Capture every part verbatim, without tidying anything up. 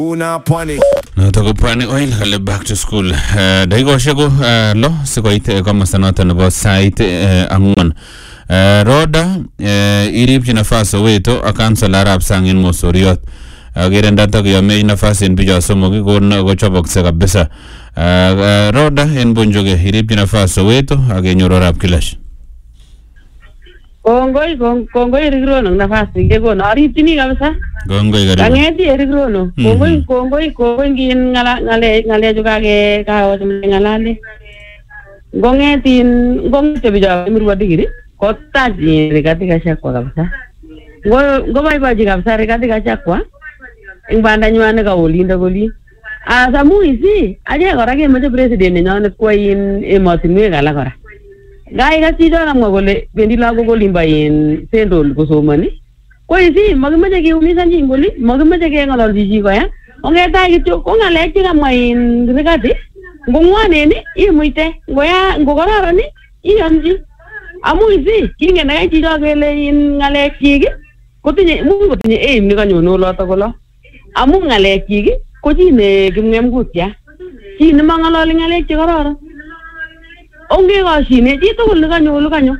Una pwani. Notoko pwani oil hale back to school. Daigo shego lo sikoit komasta nota nebo site angwan. Roda irip nafasi weto akansa larab sangin mosoriot. Agere ndata kiyame nafasi en bijo somogi kon gochobokse kabisa. Roda en bonjoge irip nafasi weto agenyor rap kilash. Kongoi kongoi Erigrono nafasi ngekono aripchini kabisa. Kongoi karibu. Kangeti Erigrono. Kongoi kongoi kongoi ngin ngala ngale ngale jukage kawo ngalale. Ngongeti ngongete bija mirwa digiri kotaji regati kashakwa kabisa. Ngo ngobai baji kabisa regati kashakwa. Ingbanda nywane ka olinda goli. Ah samu isi aje kora ke meje president nyone kwa in emotinwek ala kora. Gai ka chido na mwagole bendi lago golimba in sendol kusomani. Kwa isi magimeje kiumiza njingoli magimeje ke ngalol jiji ko ya. Ongeta gitu ko ngalek ti kamwa in regati. Ngongwane ni imuite ngoya ngogororoni iyonji. Amu isi kinge na chido gele in ngalek chigi kotinye mu kotinye aim ni kanyono loto kolo. Amu ngalek chigi ko chi ne kimngem kutya. Chi ne mangaloli ngalek che kororon. Onge kashine chi tugul ne kanyo lu kanyo.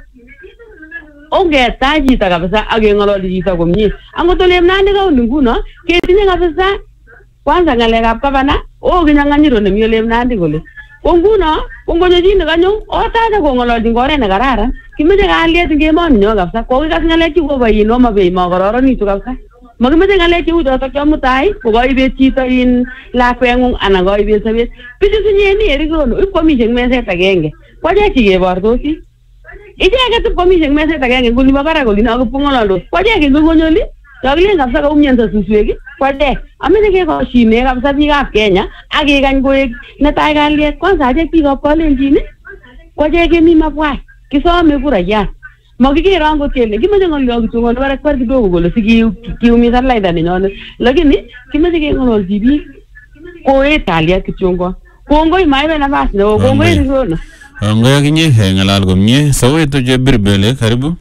Onge ta chito kabisa age ngololi chito komie. Angot ole mnandi ka nguno ketinye kabisa kwanza ngalekab gavana o kinyanganyiro ne mi ole mnandi kole. Ko nguno kongonyo chi ne kanyo otaje ko ngololi ngore ne kararan. Kimeje kalyet ngemoni nyo kabisa ko kikas ngalek chi ko bayino mabei makororonitu kabisa. Magimeje ngalek chi ujo to mutai ko koibet chito in lakwengung anan koibet sabet. Bichu sinyeni Erigrono ip komishen meset agenge. Kwaje chi kebortosi. Icheket ip komishen meset agenge nguli bakara koli na kupongololdos. Kwaje ke ngonyoli Chakile kabisa kaumyansa suswek kwaje amenye ke koshine kabisa biikab Kenya ak kekany koek netai kalyet kwanza achek biikab Kalenjin kwaje kemi mabwai kisome kurayat makikere angot kele kimeche ngolyo kityo ngol barak par kidogo kole sikiumiza laida nenyone lakini kimeche kengololji biik koet kalyet kityo ngo kongoi maibe nafasi neo kongoi Erigrono. Kongoi akinye ngalal komie Soweto je birbele karibu.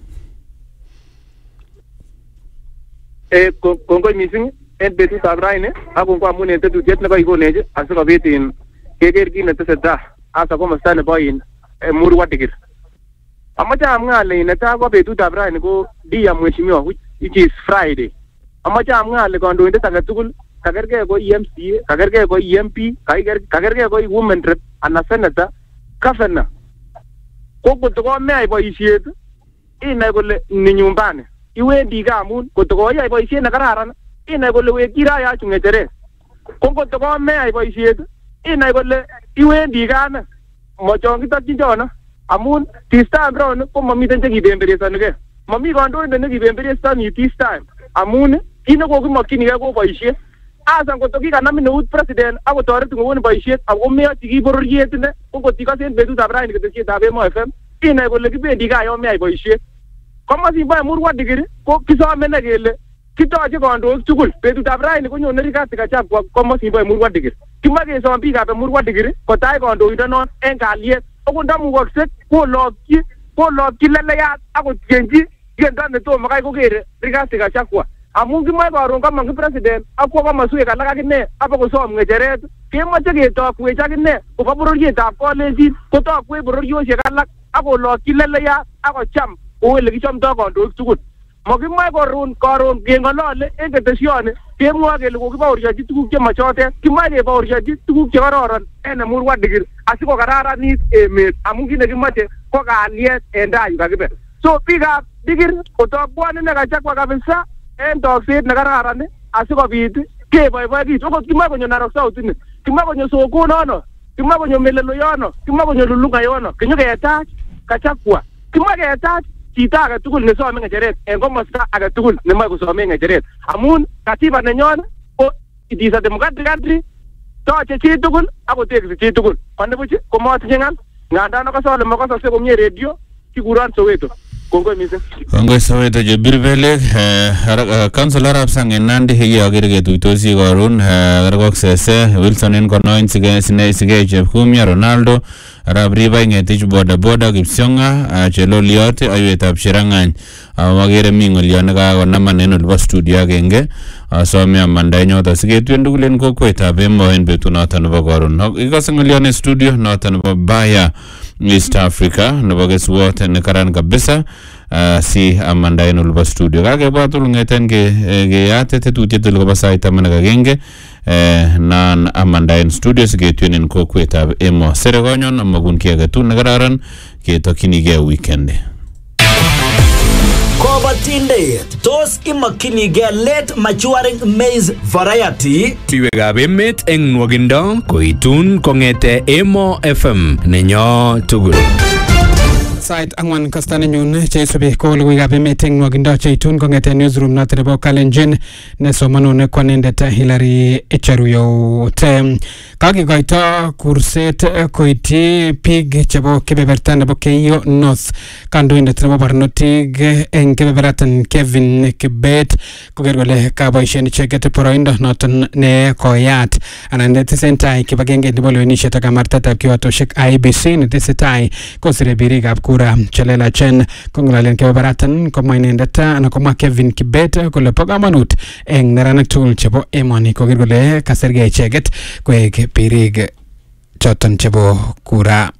Eh kongoi mising en betutab raini ak kongoi amun en tetutiet nekaikonech asikobit in keker kit netesetai hasa komosta nebo in Murwa Dikir. Amache amwa ale netai ko betutab raini ko dia mheshimiwa which is Friday. Amache amwa ale kandoindet age tugul kakergei ko E M C A, kakergei ko E M P, kakergei ko women rep ana senator, governor. Ko kotoko meai boisiet inai kole ni nyumbani. Iwendi gaa amun kotokoyai boisiet nekararan inai kole wekyi rayachu ngecheret. Ko kotoko meai boisiet inai kole iwendi gaa ne mochon kitokyin chono amun this time round ko mamiten chekibemberesonigei. Mami kandoindet nekibemberesoni this time amun kit nekokimokyinigei ko boisiet. Asa ngoto kikanamin eut president akotoretin kokon boisiet ako meyochi kiy bororiet ine ko kotikosen betutab raini ketesietab Emo F M inai kole kibendi gaa yon meai boisiet. Komosin bo Murwa Dikir ko kisome ne kele kitoche kandoik tugul betutab raini konyone Rigathi Gachagua komosin bo Murwa Dikir. Kimoche kesom biikab Murwa Dikir kotach kandoindonon en kalyet ako ndamukokse kolokyi kolokyi leleyat akotyenji tiendo netomo kai kokere Rigathi Gachagua. Amun kimoche karon komong president akwo komoswek alak akine abakosom ngecheret kemoche ketokwech akine kobo bororietab Kalenjin kotokwech bororiosiek alak akolokyi leleyat akocham kou ele kichomtoi kandoik tugul. Makimoche koron karon keng'olole en ketesioni kemwoe kele kokibaorionji tuguk chemochotet. Kimoche kebaorionji tuguk chekororon en Murwa Dikir asikokararanit emet amun kit nekimoche ko kalyet en tai yu kakibe. So biikab Dikir kotobwone ne Gachagua kabisa en tokset nekararan asikobit keboiboikitu. Okot kimoche konyo Narok South ini, kimoche konyo Sokonono, kimoche konyo Meleloyono, kimoche konyo Lulung'ayono kenyoketach Gachagua. Kimoche ketach chito age tugul nesome ngecheret en komosta age tugul nemoe kosome ngecheret amun katiba nenyon ko it is a democratic country toche chi tugul akotekisi chi tugul konebuch komotinye ng'al ngandan akose ale makosokse komie redio kikuron Soweto. Kongoi mising. Kongoi Soweto je birbelek councilor ab sang en Nandi higi agere ketuitosi karon karkoksese Wilson en konoin sige sine sige Chepkumia Ronaldo arab riba ngetich boda boda Kipsionga cheloliot aywetab Cherangany magere mingolion ka konama en olbo studio agenge asome amanda nyota siketuen tugul en kokwetab Emo en betunoton nebo koron. Ikose ng'olyon en studio noton nebo Baya East Africa nebo keswot ne karan kabisa si amanda en olbo studio. Kakebwat ul ng'eten keyate tetutiet olikobo sait taman ak agenge nan amanda en studio siketuen en kokwetab Emo. Sere konyon amakun ki agetugul nekararan ketokyinigei weekend. Kobotindet, tos imakchinigei late maturing maize variety? Tiwekab emet eng nwogindo koitun kong'ete Emo F M nenyo tugul. Sait angwan kastane nyun cheisubi ko logoiwekab emet eng nwogindo cheitun kong'ete newsroom noto nebo Kalenjin nesomanune kwanendet Hilary Cheruyot. Kakikoito kurset koityi biik chebo kebeberta nebo Keio North. Kandoindet nebo barnotik eng kebeberatan Kevin Kibet koker kole kaboisien icheket boroindo noton ne koyat anan netesentai kibagenge nebo lewenisiet ak kamartatab kiwatoshek I E B C netesetai kosire birikab kura chelelachen. Kong'ololen kebeberatan komwa inendet anan komwa Kevin Kibet kole bo kamanut eng neranik tugul chebo emoni koker kole kasirgei icheket koek birik choton chebo kura.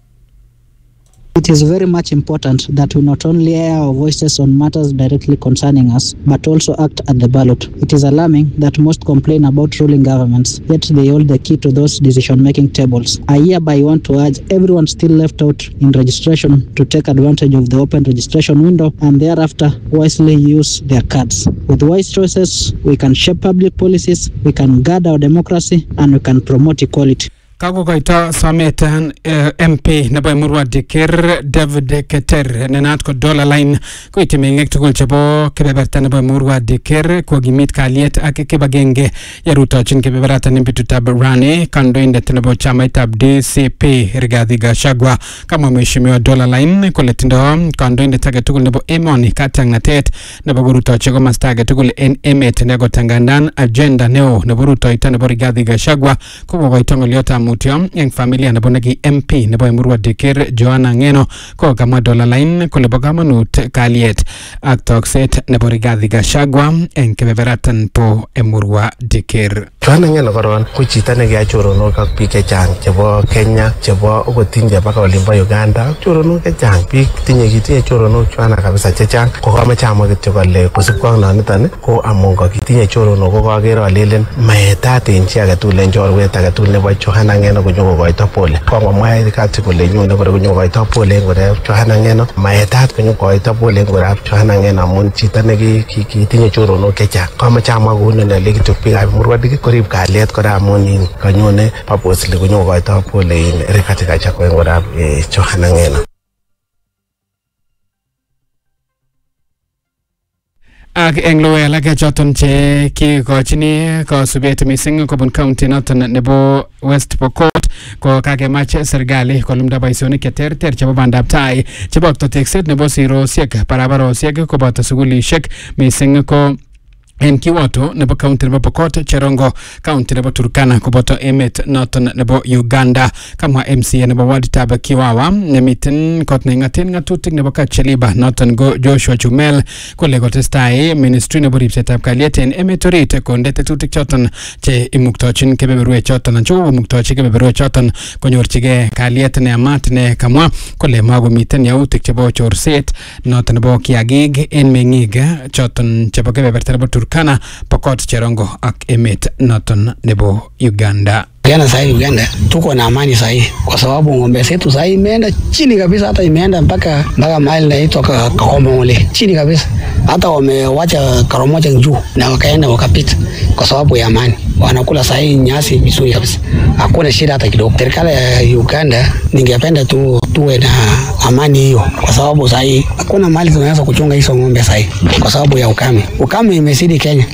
It is very much important that we not only air our voices on matters directly concerning us, but also act at the ballot. It is alarming that most complain about ruling governments, yet they hold the key to those decision-making tables. I hereby want to urge everyone still left out in registration to take advantage of the open registration window and thereafter wisely use their cards. With wise choices, we can shape public policies, we can guard our democracy, and we can promote equality. Kakokoito sometan M P nebo Emurua Dikir David Keter nenat ko dollar line koiti meng'ik tugul chebo kebeberta nebo Emurua Dikir kokimit kalyet ak kibagenge yerutochin kebeberatan en betutab rani. Kandoindet nebo chamaitab D C P Rigathi Gachagua kama mheshimiwa dollar line kole tindo kandoindet age tugul nebo emoni katangnatet nebo korutochi komasta age tugul en emet nekotangandan agenda neo nebo rutoito nebo Rigathi Gachagua kokokoito ng'oliotab eng familia nebo neki M P nebo Emurua Dikir Joanna Ngeno ko kamwa dollar line kole bo kamanut kalyet ak tokset nebo Rigathi Gachagua eng kebeberatan po Emurua Dikir. Joanna Ngeno koron ko chito nekiachoronok ak biik chechang chebo Kenya chebo okotinje baka olimbo Uganda. Choronok chechang biik tinye kitinye choronok Joanna kabisa chechang ko kameche amwa kityo kole kosipko ak noniton ko amun kitinye choronok ko kaker alelen maetat en chi age tugul en chorwet age tugul nebo Joanna Ngeno konyo koito pole. Kongomwa kati kole nyone kore konyo koito pole ngore Joanna Ngeno. Maetat konyo koito pole ngore Joanna Ngeno amun chito nekitinye choronok chechang. Kameche amwa kouni nele kityo biikab Emurua Dikir korib kalyet kora amun kanyone purposely konyo koito pole in Rigathi Gachagua ngore Joanna Ngeno. Ak eng lowe alake choton che kikochini kasubet mising kobun county noton nebo West Pokot ko kakemache serikali kolumda boisionik cheterter chebo bandab tai chebo tekset nebo sirosiek barabarosiek koboto sugulisiek mising ko en kiwato nebo county nebo Pokot, Cherongo, county nebo Turkana koboto emet noton nebo Uganda. Kama M C A nebo ward tab Kiwawa nemiten kot nengaten ngatutik nebo Kacheliba noton go Joshua Chumel kole kotestai ministry nebo ripsetab kalyet en emet orit konde tetutik choton che imuktochin kebeberwek choton ancho imuktochi kebeberwek choton konyorchige kalyet ne amat ne kamwa kole magomiten yautik chebo chorset noton nebo kiagig en meng'ik choton chebo kebeberta nebo Turkana, Pokot, Cherongo ak emet noton nebo Uganda. Jana sahi Uganda tuko na amani sahi kwa sababu ng'ombe zetu sahi imeenda chini kabisa, hata imeenda mpaka mpaka mahali naitwa Kakomole chini kabisa, hata wamewacha Karamoja juu na wakaenda wakapita kwa sababu ya amani. Wanakula sahi nyasi vizuri kabisa, hakuna shida hata kidogo. Serikali ya Uganda ningependa tu tuwe na amani hiyo, kwa sababu sahi hakuna mahali tunaweza kuchunga hizo ng'ombe sahi kwa sababu ya ukame. Ukame imezidi Kenya.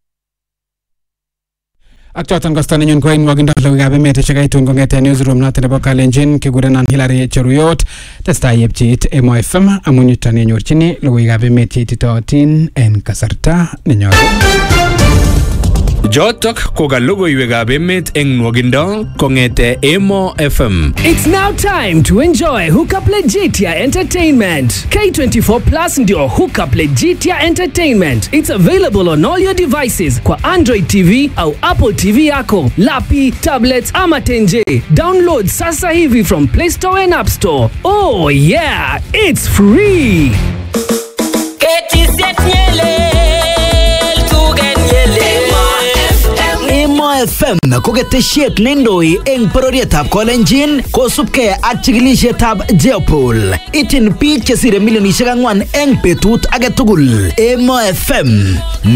Ak choton kostane nyun ko inwagindo logoiwekab emet chekaitun kong'ete newsroom noton nebo Kalenjin kigurenan Hilary Cheruyot. Testai yepcheit Emo F M amun yuton yenyorchini logoiwekab emet cheititootin en kasarta nenyolu. Jotok ko ka logoiwekab emet eng nwogindo kongete Emo F M. It's now time to enjoy Hookup Legitia Entertainment. K twenty-four Plus ndio Hookup Legitia Entertainment. It's available on all your devices kwa Android T V au Apple T V yako, lapi, tablets ama tenje. Download sasa hivi from Play Store and App Store. Oh yeah, it's free. Emo F M ko ketesiet neindoi eng bororietab Kolenjin kosubkei ak chikilisietab Jeopol. Ityin biik chesire milionisiek ang'wan eng betut age tugul. Emo F M